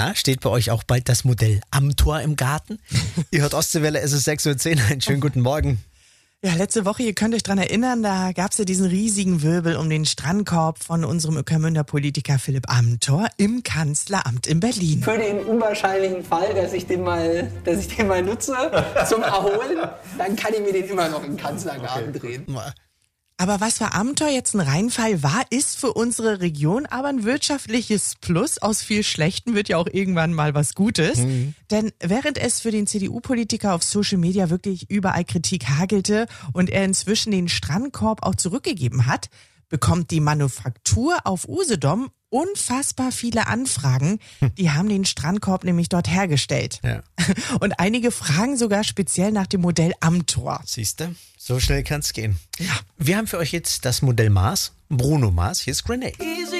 Na, steht bei euch auch bald das Modell Amtor im Garten? Ihr hört Ostseewelle, es ist 6:10 Uhr. Einen schönen guten Morgen. Ja, letzte Woche, ihr könnt euch dran erinnern, da gab's ja diesen riesigen Wirbel um den Strandkorb von unserem Ueckermünder Politiker Philipp Amthor im Kanzleramt in Berlin. Für den unwahrscheinlichen Fall, dass ich den mal nutze zum Erholen, dann kann ich mir den immer noch im Kanzlergarten drehen. Aber was für Amthor jetzt ein Reinfall war, ist für unsere Region aber ein wirtschaftliches Plus. Aus viel Schlechtem wird ja auch irgendwann mal was Gutes. Denn während es für den CDU-Politiker auf Social Media wirklich überall Kritik hagelte und er inzwischen den Strandkorb auch zurückgegeben hat, bekommt die Manufaktur auf Usedom unfassbar viele Anfragen. Die haben den Strandkorb nämlich dort hergestellt. Ja. Und einige fragen sogar speziell nach dem Modell Amthor. Siehste, so schnell kann's gehen. Ja. Wir haben für euch jetzt das Modell Mars, Bruno Mars. Hier ist Grenade. Easy